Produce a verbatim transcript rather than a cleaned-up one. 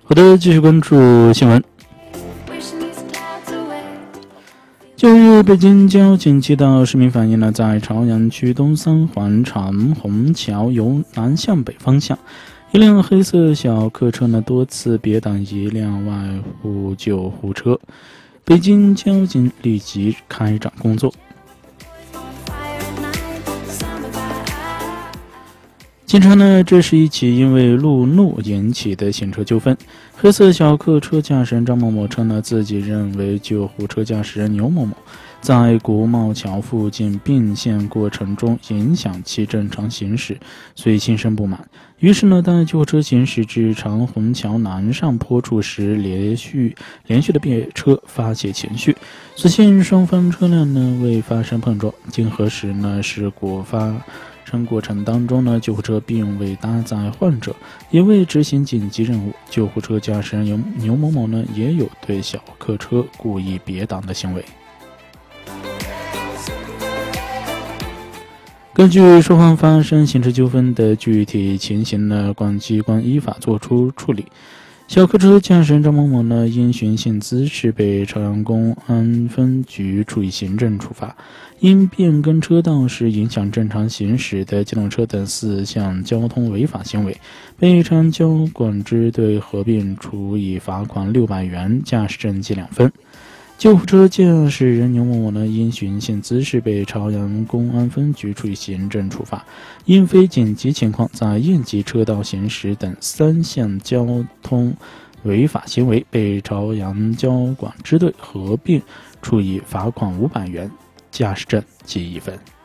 好的，继续关注新闻。九日，北京交警接到市民反映呢，在朝阳区东三环长虹桥由南向北方向，一辆黑色小客车呢多次别挡一辆外护救护车，北京交警立即开展工作。经查呢，这是一起因为路怒引起的行车纠纷。黑色小客车驾驶人张某某称呢，自己认为救护车驾驶人牛某某在国贸桥附近并线过程中影响其正常行驶，所以心生不满。于是呢，当救护车行驶至长虹桥南上坡处时，连续连续的别车发泄情绪。所幸双方车辆呢未发生碰撞。经核实呢，事故发生过程当中呢，救护车并未搭载患者，也未执行紧急任务。救护车驾驶人牛牛某某呢，也有对小客车故意别挡的行为。根据双方发生行车纠纷的具体情形呢，公安机关依法作出处理。小客车驾驶人张某某呢，因寻衅滋事被朝阳公安分局处以行政处罚，因变更车道时影响正常行驶的机动车等四项交通违法行为，被朝阳交管支队合并处以罚款六百元、驾驶证记两分。救护车驾驶人牛某某呢，因寻衅滋事被朝阳公安分局处以行政处罚，因非紧急情况在应急车道行驶等三项交通违法行为，被朝阳交管支队合并处以罚款五百元、驾驶证记一分。